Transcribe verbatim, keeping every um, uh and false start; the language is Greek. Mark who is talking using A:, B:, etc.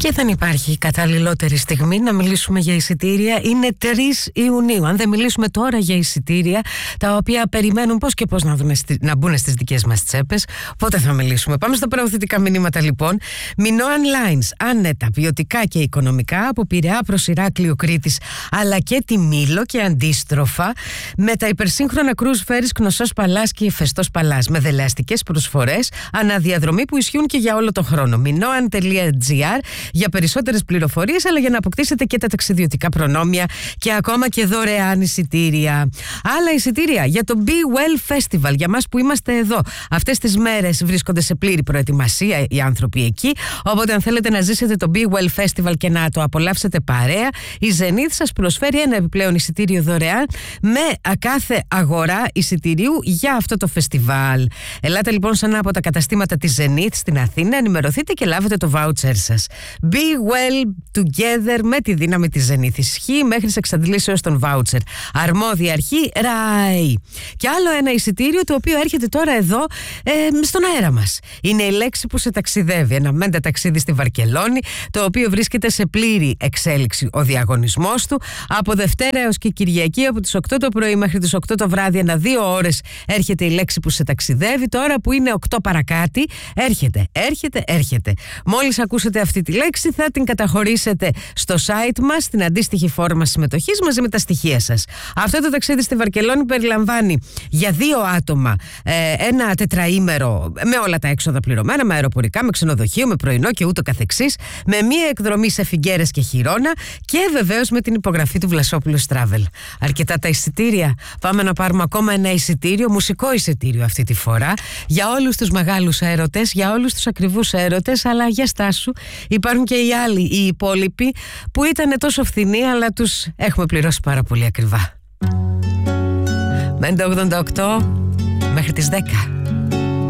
A: Και δεν υπάρχει καταλληλότερη στιγμή να μιλήσουμε για εισιτήρια. Είναι τρεις Ιουνίου. Αν δεν μιλήσουμε τώρα για εισιτήρια, τα οποία περιμένουν πώς και πώς να, δούμε, να μπουν στις δικές μας τσέπες, πότε θα μιλήσουμε? Πάμε στα προωθητικά μηνύματα λοιπόν. Minoan Lines, άνετα, ποιοτικά και οικονομικά, από Πειραιά προς Ηράκλειο Κρήτης, αλλά και τη Μήλο και αντίστροφα, με τα υπερσύγχρονα cruise ferries Κνωσός Παλάς και Φεστός Παλάς, με δελεαστικές προσφορές αναδιαδρομή που ισχύουν και για όλο τον χρόνο. minoan τελεία gr για περισσότερες πληροφορίες, αλλά για να αποκτήσετε και τα ταξιδιωτικά προνόμια και ακόμα και δωρεάν εισιτήρια. Άλλα εισιτήρια για το Be Well Festival, για μας που είμαστε εδώ. Αυτές τις μέρες βρίσκονται σε πλήρη προετοιμασία οι άνθρωποι εκεί, οπότε αν θέλετε να ζήσετε το Be Well Festival και να το απολαύσετε παρέα, η Zenith σας προσφέρει ένα επιπλέον εισιτήριο δωρεάν με κάθε αγορά εισιτηρίου για αυτό το φεστιβάλ. Ελάτε λοιπόν σε ένα από τα καταστήματα της Zenith στην Αθήνα, ενημερωθείτε και λάβετε το voucher σας. Be well together με τη δύναμη της Zenith. Ισχύει μέχρι σε εξαντλήσεως τον voucher. Αρμόδια αρχή ΡΑΕ. Και άλλο ένα εισιτήριο το οποίο έρχεται τώρα εδώ ε, στον αέρα μας. Είναι η λέξη που σε ταξιδεύει. Ένα μέντα ταξίδι στη Βαρκελόνη, το οποίο βρίσκεται σε πλήρη εξέλιξη ο διαγωνισμός του. Από Δευτέρα έως και Κυριακή, από τις οκτώ το πρωί μέχρι τις οκτώ το βράδυ, ανά δύο ώρες έρχεται η λέξη που σε ταξιδεύει. Τώρα που είναι οκτώ παρακάτι, έρχεται, έρχεται, έρχεται. Μόλις ακούσετε αυτή τη λέξη, θα την καταχωρήσετε στο site μας, στην αντίστοιχη φόρμα συμμετοχής μαζί με τα στοιχεία σας. Αυτό το ταξίδι στη Βαρκελόνη περιλαμβάνει για δύο άτομα ε, ένα τετραήμερο με όλα τα έξοδα πληρωμένα, με αεροπορικά, με ξενοδοχείο, με πρωινό και ούτω καθεξής, με μία εκδρομή σε Φιγκέρες και Χιρόνα και βεβαίως με την υπογραφή του Βλασόπουλος Travel. Αρκετά τα εισιτήρια. Πάμε να πάρουμε ακόμα ένα εισιτήριο, μουσικό εισιτήριο αυτή τη φορά, για όλους τους μεγάλους έρωτες, για όλους τους ακριβούς έρωτες, αλλά για στάσου. Υπάρχουν και οι άλλοι, οι υπόλοιποι, που ήταν τόσο φθηνοί, αλλά τους έχουμε πληρώσει πάρα πολύ ακριβά. Μέντε ογδόντα οκτώ μέχρι τις δέκα.